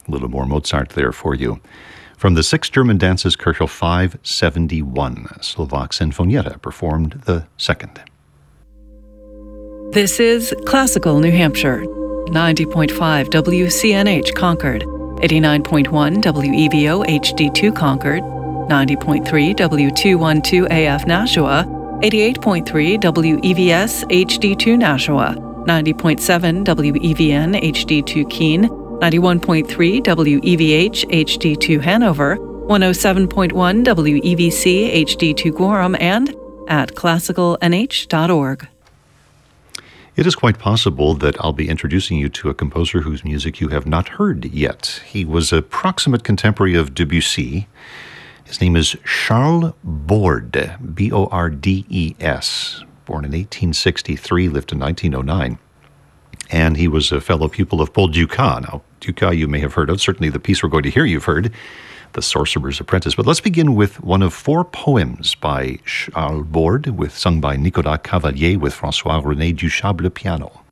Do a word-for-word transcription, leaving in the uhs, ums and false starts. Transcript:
A little more Mozart there for you. From the Sixth German Dances, Köchel five seventy-one, Slovak Sinfonietta performed the second. This is Classical New Hampshire, ninety point five W C N H Concord, eighty-nine point one W E V O H D two Concord, ninety point three W two twelve A F Nashua, eighty-eight point three W E V S H D two Nashua, ninety point seven W E V N H D two Keene, ninety-one point three W E V H H D two Hanover, one oh seven point one W E V C H D two Gorham, and at classical n h dot org. It is quite possible that I'll be introducing you to a composer whose music you have not heard yet. He was a proximate contemporary of Debussy. His name is Charles Borde, B O R D E S, born in eighteen sixty-three, lived in nineteen oh nine. And he was a fellow pupil of Paul Dukas. Now, Dukas you may have heard of. Certainly the piece we're going to hear you've heard, The Sorcerer's Apprentice. But let's begin with one of four poems by Charles Borde, with sung by Nicolas Cavalier with François-René Duchable piano.